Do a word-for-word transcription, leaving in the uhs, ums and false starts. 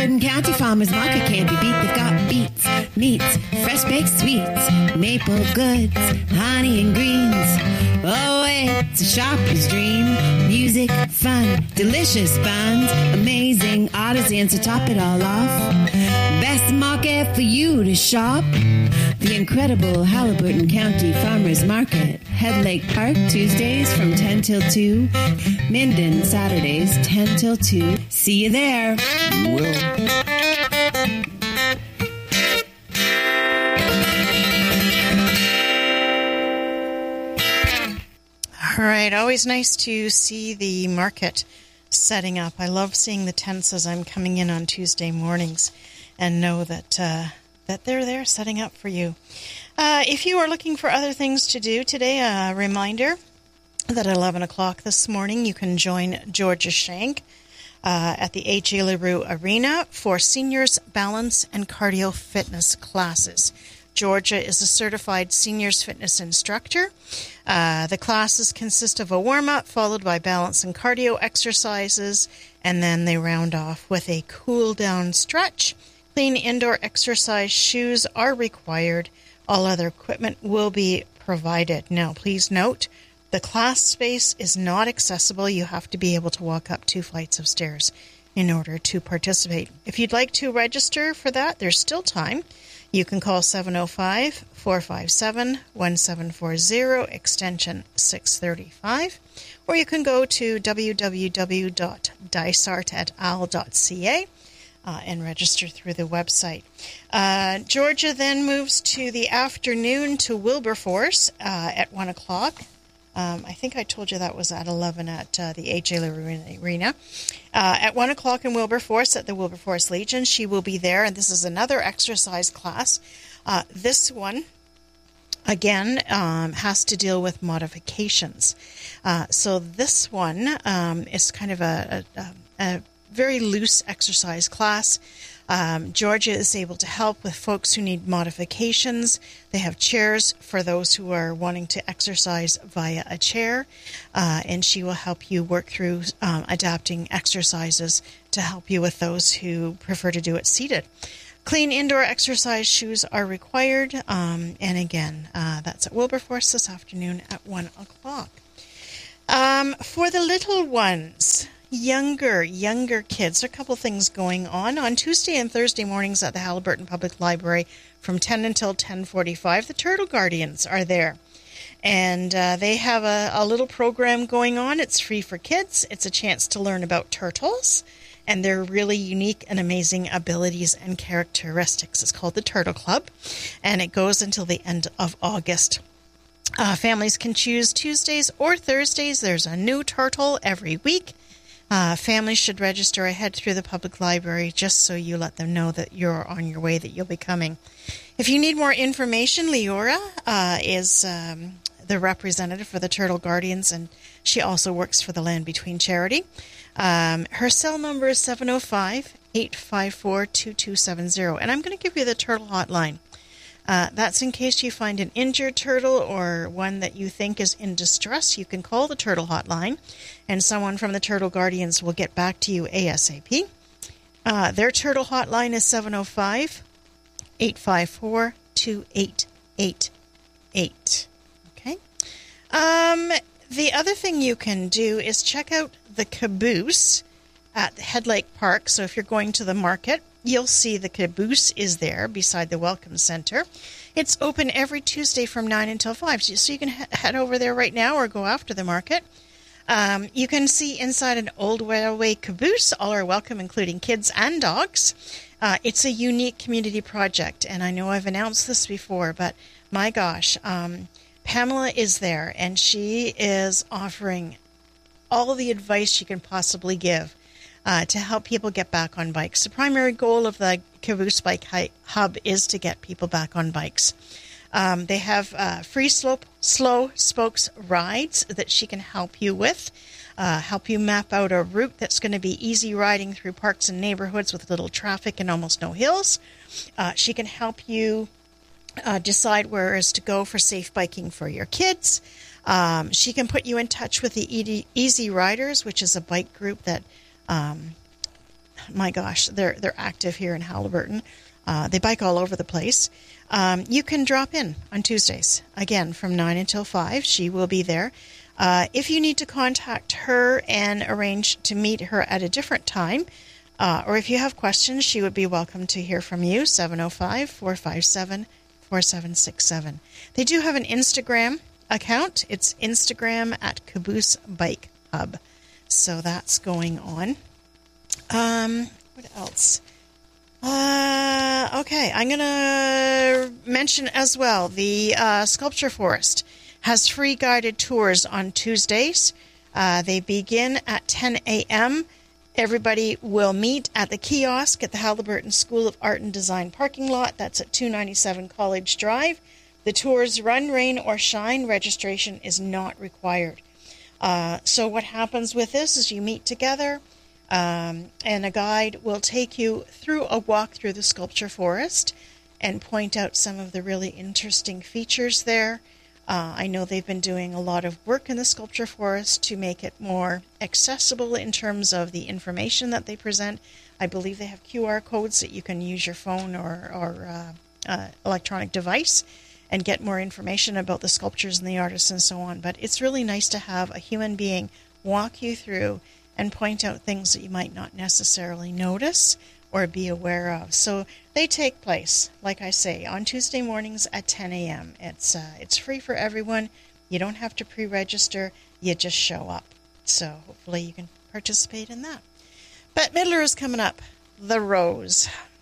Haliburton County Farmers Market can't be beat. They've got beets, meats, fresh baked sweets, maple goods, honey and greens. Oh, it's a shopper's dream. Music, fun, delicious buns, amazing artisans to top it all off. Best market for you to shop. The incredible Haliburton County Farmers Market. Head Lake Park, Tuesdays from ten till two. Minden, Saturdays, ten till two. See you there. You will. All right, always nice to see the market setting up. I love seeing the tents as I'm coming in on Tuesday mornings and know that uh, that they're there setting up for you. Uh, if you are looking for other things to do today, a reminder that at eleven o'clock this morning you can join Georgia Shank uh, at the A J LaRue Arena for seniors balance and cardio fitness classes. Georgia is a certified seniors fitness instructor. Uh, the classes consist of a warm-up followed by balance and cardio exercises, and then they round off with a cool-down stretch. Clean indoor exercise shoes are required. All other equipment will be provided. Now, please note, the class space is not accessible. You have to be able to walk up two flights of stairs in order to participate. If you'd like to register for that, there's still time. You can call seven oh five, four five seven, one seven four zero, extension six thirty-five, or you can go to w w w dot dysart et al dot c a uh, and register through the website. Uh, Georgia then moves to the afternoon to Wilberforce uh, at one o'clock. Um, I think I told you that was at eleven at uh, the A J LaRue Arena. Uh, at one o'clock in Wilberforce at the Wilberforce Legion, she will be there, and this is another exercise class. Uh, this one, again, um, has to deal with modifications. Uh, so this one um, is kind of a, a, a very loose exercise class. Um, Georgia is able to help with folks who need modifications. They have chairs for those who are wanting to exercise via a chair, uh, and she will help you work through um, adapting exercises to help you with those who prefer to do it seated. Clean indoor exercise shoes are required, um, and again, uh, that's at Wilberforce this afternoon at one o'clock. Um, for the little ones, Younger, younger kids. There are a couple things going on. On Tuesday and Thursday mornings at the Haliburton Public Library from ten until ten forty-five, the Turtle Guardians are there. And uh, they have a, a little program going on. It's free for kids. It's a chance to learn about turtles and their really unique and amazing abilities and characteristics. It's called the Turtle Club, and it goes until the end of August. Uh, families can choose Tuesdays or Thursdays. There's a new turtle every week. Uh, families should register ahead through the public library just so you let them know that you're on your way, that you'll be coming. If you need more information, Leora uh, is um, the representative for the Turtle Guardians, and she also works for the Land Between charity. Um, her cell number is seven oh five, eight five four, two two seven zero, and I'm going to give you the Turtle Hotline. Uh, that's in case you find an injured turtle or one that you think is in distress. You can call the Turtle Hotline, and someone from the Turtle Guardians will get back to you ASAP. Uh, their Turtle Hotline is seven oh five, eight five four, two eight eight eight. Okay. Um, the other thing you can do is check out the caboose at Head Lake Park. So if you're going to the market, you'll see the caboose is there beside the Welcome Center. It's open every Tuesday from nine until five, so you can he- head over there right now or go after the market. Um, you can see inside an old railway caboose. All are welcome, including kids and dogs. Uh, it's a unique community project, and I know I've announced this before, but my gosh, um, Pamela is there, and she is offering all the advice she can possibly give Uh, to help people get back on bikes. The primary goal of the Caboose Bike Hub is to get people back on bikes. Um, they have uh, free slope, slow spokes rides that she can help you with, uh, help you map out a route that's going to be easy riding through parks and neighborhoods with little traffic and almost no hills. Uh, she can help you uh, decide where is to go for safe biking for your kids. Um, she can put you in touch with the Easy Riders, which is a bike group that Um, my gosh, they're they're active here in Haliburton. Uh, they bike all over the place. Um, you can drop in on Tuesdays, again, from nine until five. She will be there. Uh, if you need to contact her and arrange to meet her at a different time, uh, or if you have questions, she would be welcome to hear from you, seven oh five, four five seven, four seven six seven. They do have an Instagram account. It's Instagram at Caboose Bike Hub. So that's going on. Um, what else? Uh, okay, I'm going to mention as well the uh, Sculpture Forest has free guided tours on Tuesdays. Uh, they begin at ten a.m. Everybody will meet at the kiosk at the Haliburton School of Art and Design parking lot. That's at two ninety-seven College Drive. The tours run, rain, or shine. Registration is not required. Uh, so what happens with this is you meet together, um, and a guide will take you through a walk through the Sculpture Forest and point out some of the really interesting features there. Uh, I know they've been doing a lot of work in the Sculpture Forest to make it more accessible in terms of the information that they present. I believe they have Q R codes that you can use your phone or, or uh, uh, electronic device and get more information about the sculptures and the artists and so on. But it's really nice to have a human being walk you through and point out things that you might not necessarily notice or be aware of. So they take place, like I say, on Tuesday mornings at ten a.m. It's uh, it's free for everyone. You don't have to pre-register. You just show up. So hopefully you can participate in that. Bette Midler is coming up. The Rose.